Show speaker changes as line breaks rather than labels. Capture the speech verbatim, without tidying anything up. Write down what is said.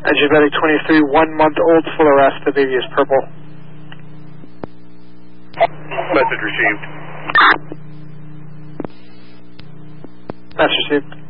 Diabetic twenty-three, one month old, full arrest. The baby is purple.
Message received.
That's received.